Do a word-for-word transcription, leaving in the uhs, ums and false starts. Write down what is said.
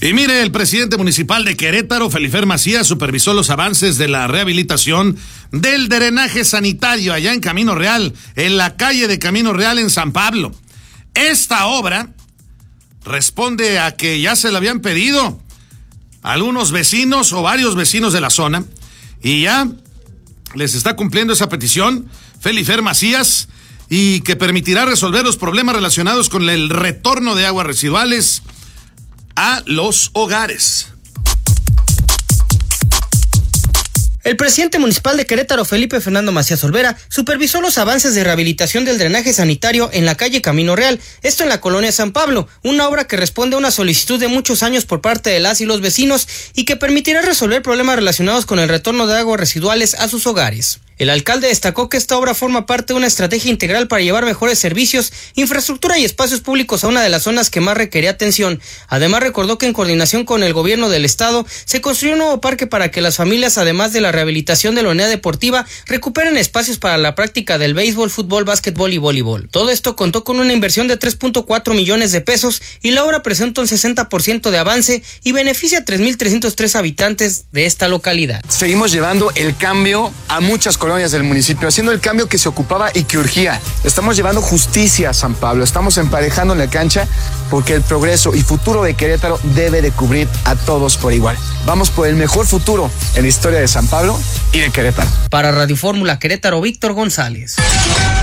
Y mire, el presidente municipal de Querétaro, Felifer Macías, supervisó los avances de la rehabilitación del drenaje sanitario allá en Camino Real, en la calle de Camino Real en San Pablo. Esta obra responde a que ya se la habían pedido algunos vecinos o varios vecinos de la zona y ya les está cumpliendo esa petición Felifer Macías, y que permitirá resolver los problemas relacionados con el retorno de aguas residuales a los hogares. El presidente municipal de Querétaro, Felipe Fernando Macías Olvera, supervisó los avances de rehabilitación del drenaje sanitario en la calle Camino Real, esto en la colonia San Pablo, una obra que responde a una solicitud de muchos años por parte de las y los vecinos y que permitirá resolver problemas relacionados con el retorno de aguas residuales a sus hogares. El alcalde destacó que esta obra forma parte de una estrategia integral para llevar mejores servicios, infraestructura y espacios públicos a una de las zonas que más requería atención. Además, recordó que en coordinación con el gobierno del estado se construyó un nuevo parque para que las familias, además de la rehabilitación de la unidad deportiva, recuperen espacios para la práctica del béisbol, fútbol, básquetbol y voleibol. Todo esto contó con una inversión de tres punto cuatro millones de pesos y la obra presenta un sesenta por ciento de avance y beneficia a tres mil trescientos tres habitantes de esta localidad. Seguimos llevando el cambio a muchas colonias del municipio, haciendo el cambio que se ocupaba y que urgía. Estamos llevando justicia a San Pablo, estamos emparejando en la cancha porque el progreso y futuro de Querétaro debe de cubrir a todos por igual. Vamos por el mejor futuro en la historia de San Pablo y de Querétaro. Para Radio Fórmula Querétaro, Víctor González.